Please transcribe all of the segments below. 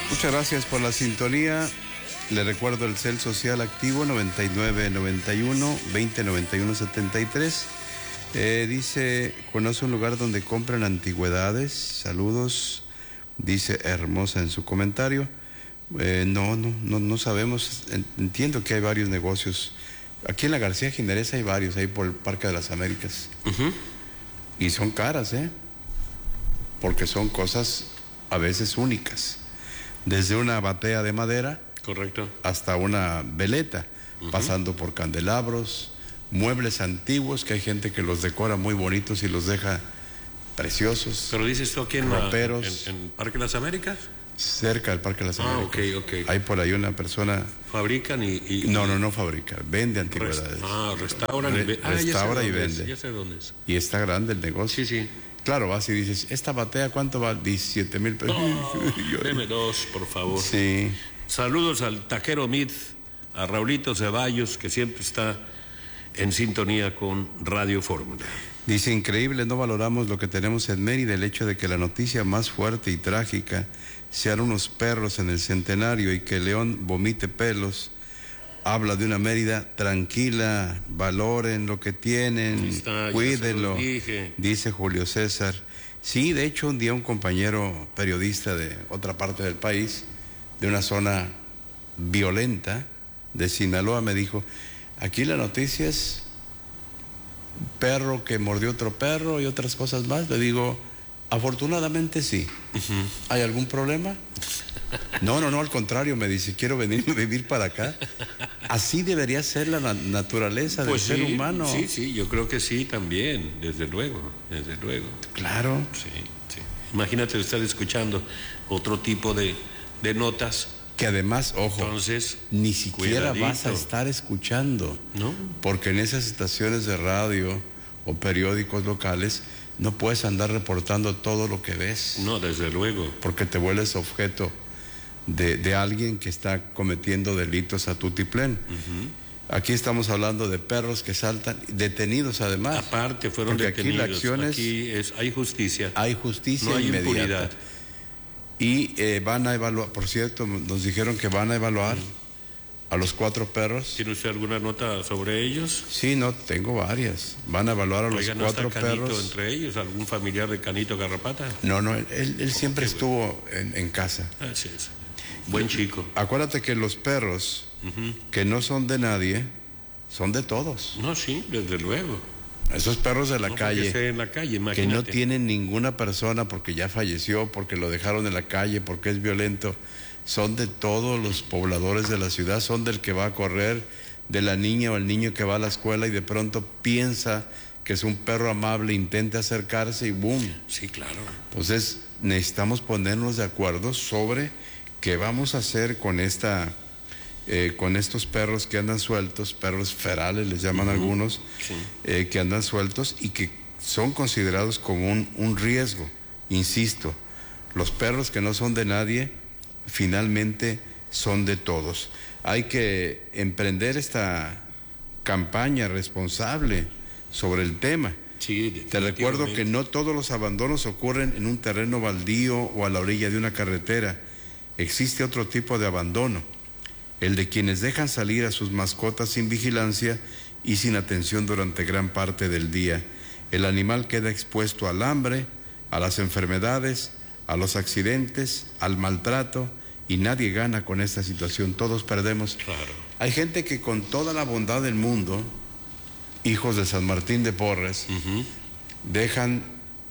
Muchas gracias por la sintonía. Le recuerdo el cel social activo 9991-2091-73. Dice, conoce un lugar donde compran antigüedades. Saludos, dice Hermosa en su comentario. No sabemos. Entiendo que hay varios negocios. Aquí en la García Ginerés hay varios, ahí por el Parque de las Américas. Y son caras, porque son cosas a veces únicas. Desde una batea de madera, correcto, hasta una veleta, pasando por candelabros, muebles antiguos, que hay gente que los decora muy bonitos y los deja preciosos. Pero dices tú aquí en roperos, en Parque de las Américas. Cerca del Parque de las Américas. Ok. Hay por ahí una persona... ¿Fabrican y...? No fabrica, vende antigüedades. Restauran y vende. Restaura y vende. Ya sé dónde es. Y está grande el negocio. Sí. Claro, vas y dices, ¿esta batea cuánto va? 17,000 pesos. Deme dos, por favor. Sí. Saludos al Tajero Mid, a Raulito Ceballos, que siempre está en sintonía con Radio Fórmula. Dice, increíble, no valoramos lo que tenemos en Mérida, el hecho de que la noticia más fuerte y trágica sean unos perros en el centenario y que León vomite pelos. Habla de una Mérida tranquila, valoren lo que tienen, cuídenlo, dice Julio César. Sí, de hecho, un día un compañero periodista de otra parte del país, de una zona violenta de Sinaloa, me dijo, aquí la noticia es perro que mordió otro perro y otras cosas más. Le digo, afortunadamente sí. ¿Hay algún problema? No, al contrario, me dice, quiero venir a vivir para acá. Así debería ser la naturaleza del ser humano. Sí, yo creo que sí también, desde luego. Claro. Sí. Imagínate usted escuchando otro tipo de notas. Que además, ojo, entonces, ni siquiera vas a estar escuchando, ¿no? Porque en esas estaciones de radio o periódicos locales no puedes andar reportando todo lo que ves. No, desde luego. Porque te vuelves objeto de alguien que está cometiendo delitos a tutiplén. Aquí estamos hablando de perros que saltan, detenidos además. Aparte, fueron porque detenidos. Aquí la acción aquí hay justicia. Hay justicia, no hay inmediata. impunidad. Y van a evaluar, por cierto, nos dijeron que van a evaluar a los 4 perros. ¿Tiene usted alguna nota sobre ellos? Sí, no, tengo varias. Van a evaluar a los 4 ¿no está Canito perros. entre ellos? ¿Algún familiar de Canito Garrapata? No, él siempre estuvo en casa. Así es. Buen chico. Acuérdate que los perros que no son de nadie, son de todos. No, sí, desde luego. Esos perros de la calle, en la calle, que no tienen ninguna persona porque ya falleció, porque lo dejaron en la calle, porque es violento, son de todos los pobladores de la ciudad, son del que va a correr, de la niña o el niño que va a la escuela y de pronto piensa que es un perro amable, intenta acercarse y ¡boom! Sí, claro. Entonces necesitamos ponernos de acuerdo sobre qué vamos a hacer con con estos perros que andan sueltos, perros ferales les llaman algunos, que andan sueltos y que son considerados como un riesgo. Insisto, los perros que no son de nadie, finalmente son de todos. Hay que emprender esta campaña responsable sobre el tema. Sí, te recuerdo que no todos los abandonos ocurren en un terreno baldío o a la orilla de una carretera. Existe otro tipo de abandono, el de quienes dejan salir a sus mascotas sin vigilancia y sin atención durante gran parte del día. El animal queda expuesto al hambre, a las enfermedades, a los accidentes, al maltrato, y nadie gana con esta situación, todos perdemos. Claro. Hay gente que con toda la bondad del mundo, hijos de San Martín de Porres, dejan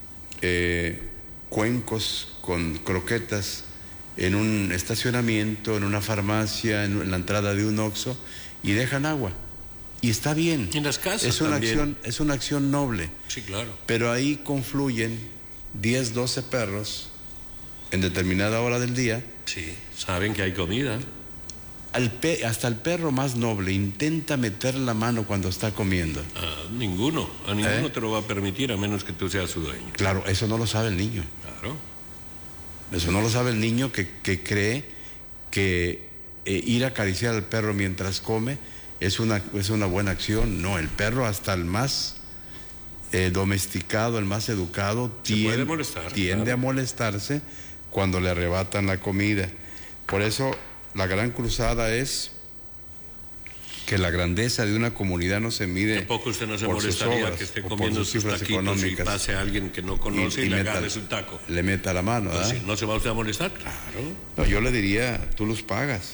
cuencos con croquetas en un estacionamiento, en una farmacia, en la entrada de un Oxxo, y dejan agua. Y está bien. En las casas es una acción noble. Sí, claro. Pero ahí confluyen 10, 12 perros en determinada hora del día. Sí, saben que hay comida. Hasta el perro más noble intenta meter la mano cuando está comiendo. A ninguno te lo va a permitir a menos que tú seas su dueño. Claro, eso no lo sabe el niño. Claro. Eso no lo sabe el niño que cree que ir a acariciar al perro mientras come es una buena acción. No, el perro, hasta el más domesticado, el más educado, tiende a molestarse cuando le arrebatan la comida. Por eso la gran cruzada es que la grandeza de una comunidad no se mide. Tampoco usted no se por sus molestaría obras que esté o por comiendo sus sus cifras taquitos económicas. y pase a alguien que no conoce y le agarre su taco. Le meta la mano, ¿verdad? Pues sí, ¿no se va usted a molestar? Claro. No, yo le diría, tú los pagas.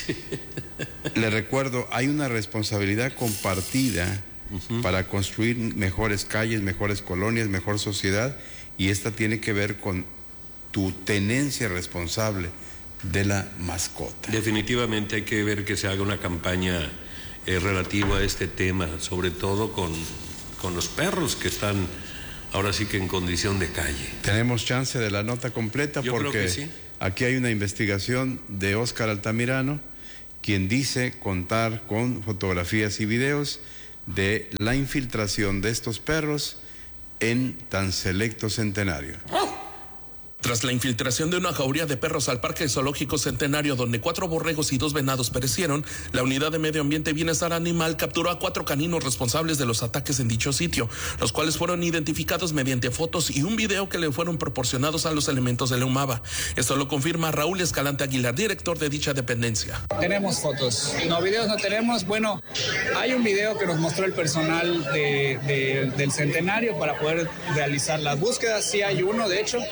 Le recuerdo, hay una responsabilidad compartida para construir mejores calles, mejores colonias, mejor sociedad, y esta tiene que ver con tu tenencia responsable de la mascota. Definitivamente hay que ver que se haga una campaña relativa a este tema, sobre todo con los perros que están ahora sí que en condición de calle. Tenemos chance de la nota completa. Yo porque creo que sí. Aquí hay una investigación de Óscar Altamirano, quien dice contar con fotografías y videos de la infiltración de estos perros en tan selecto centenario. Tras la infiltración de una jauría de perros al Parque Zoológico Centenario, donde 4 borregos y 2 venados perecieron, la Unidad de Medio Ambiente y Bienestar Animal capturó a 4 caninos responsables de los ataques en dicho sitio, los cuales fueron identificados mediante fotos y un video que le fueron proporcionados a los elementos de la UMAVA. Esto lo confirma Raúl Escalante Aguilar, director de dicha dependencia. Tenemos fotos, no, videos no tenemos. Bueno, hay un video que nos mostró el personal del Centenario para poder realizar las búsquedas. Sí hay uno, de hecho.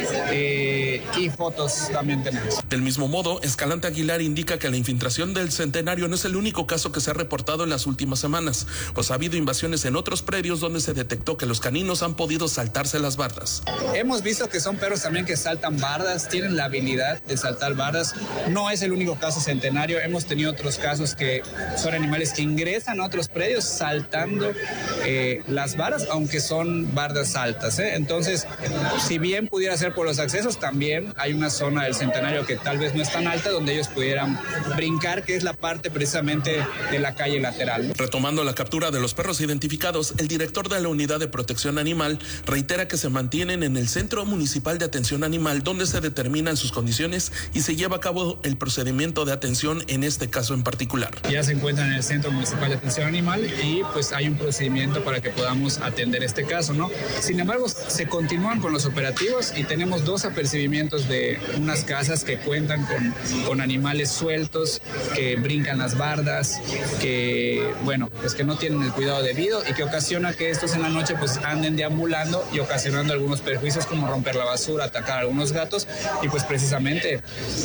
Y fotos también tenemos. Del mismo modo, Escalante Aguilar indica que la infiltración del Centenario no es el único caso que se ha reportado en las últimas semanas, pues ha habido invasiones en otros predios donde se detectó que los caninos han podido saltarse las bardas. Hemos visto que son perros también que saltan bardas, tienen la habilidad de saltar bardas. No es el único caso Centenario, hemos tenido otros casos que son animales que ingresan a otros predios saltando las bardas, aunque son bardas altas, ¿eh? Entonces, si bien pudiera ser por los accesos, también hay una zona del Centenario que tal vez no es tan alta donde ellos pudieran brincar, que es la parte precisamente de la calle lateral. Retomando la captura de los perros identificados, el director de la Unidad de Protección Animal reitera que se mantienen en el Centro Municipal de Atención Animal, donde se determinan sus condiciones y se lleva a cabo el procedimiento de atención en este caso en particular. Ya se encuentran en el Centro Municipal de Atención Animal y pues hay un procedimiento para que podamos atender este caso, ¿no? Sin embargo, se continúan con los operativos y tenemos 2 apercibimientos de unas casas que cuentan con animales sueltos, que brincan las bardas, que, bueno, pues que no tienen el cuidado debido y que ocasiona que estos en la noche pues anden deambulando y ocasionando algunos perjuicios como romper la basura, atacar a algunos gatos y pues precisamente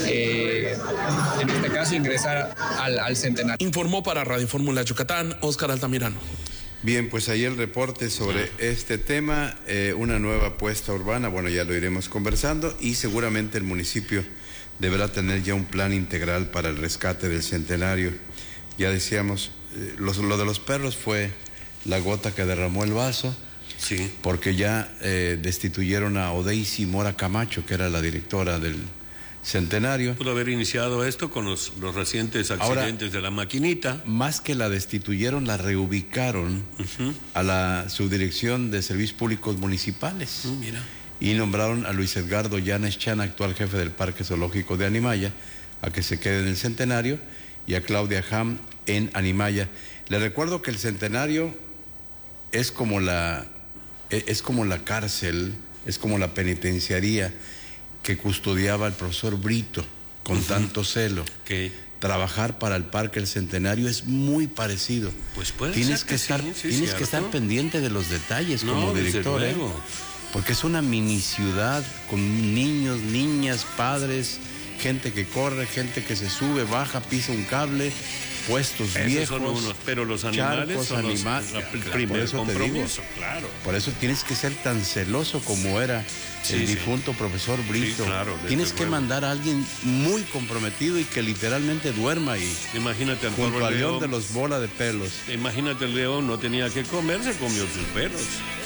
en este caso ingresar al Centenario. Informó para Radio Fórmula Yucatán, Óscar Altamirano. Bien, pues ahí el reporte sobre este tema, una nueva apuesta urbana, bueno, ya lo iremos conversando y seguramente el municipio deberá tener ya un plan integral para el rescate del Centenario. Ya decíamos, lo de los perros fue la gota que derramó el vaso, sí, porque ya destituyeron a Odeisy Mora Camacho, que era la directora del Centenario. Pudo haber iniciado esto con los recientes accidentes. Ahora, de la maquinita. Más que la destituyeron, la reubicaron a la Subdirección de Servicios Públicos Municipales. Mira. Y nombraron a Luis Edgardo Llanes Chan, actual jefe del Parque Zoológico de Animaya, a que se quede en el Centenario, y a Claudia Ham en Animaya. Le recuerdo que el Centenario es como la cárcel, es como la penitenciaría que custodiaba el profesor Brito con tanto celo. Okay. Trabajar para el Parque El Centenario es muy parecido. Pues puede tienes ser que estar, sí, tienes que estar pendiente de los detalles como director, porque es una mini ciudad con niños, niñas, padres, gente que corre, gente que se sube, baja, pisa un cable, puestos viejos. Son unos, pero los animales son el primer compromiso, claro. Por eso tienes que ser tan celoso como era el difunto profesor Brito. Sí, claro, tienes que mandar a alguien muy comprometido y que literalmente duerma ahí. Imagínate al junto al león de los bola de pelos. Imagínate, el león no tenía que comer, se comió sus pelos.